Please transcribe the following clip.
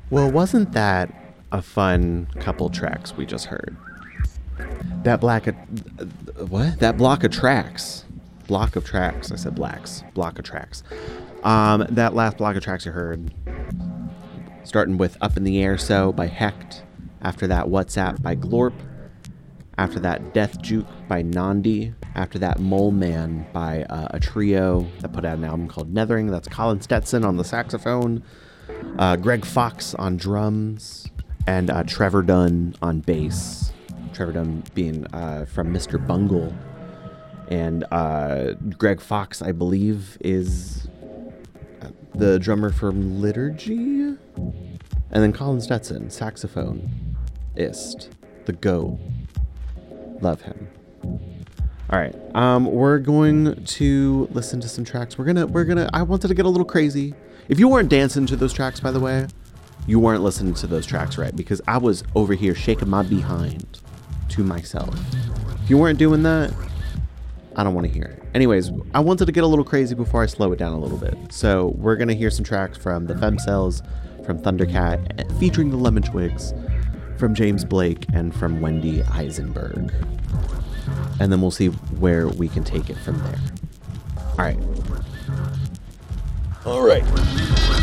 Well, wasn't that a fun couple tracks we just heard? That what? That block of tracks. Block of tracks. I said blacks. Block of tracks. That last block of tracks you heard, starting with Up in the Air So by Hecht. After that, WhatsApp by Glorp. After that, Death Juke by Nandi. After that, Mole Man by a trio that put out an album called Nethering. That's Colin Stetson on the saxophone, Greg Fox on drums, and Trevor Dunn on bass. Trevor Dunn being from Mr. Bungle. And Greg Fox, I believe, is the drummer from Liturgy. And then Colin Stetson, saxophone-ist, the GOAT. Love him. All right, we're going to listen to some tracks. We're gonna. I wanted to get a little crazy. If you weren't dancing to those tracks, by the way, you weren't listening to those tracks right, because I was over here shaking my behind to myself. If you weren't doing that, I don't want to hear it. Anyways, I wanted to get a little crazy before I slow it down a little bit. So we're gonna hear some tracks from the Femcells, from Thundercat, featuring the Lemon Twigs, from James Blake, and from Wendy Eisenberg. And then we'll see where we can take it from there. All right.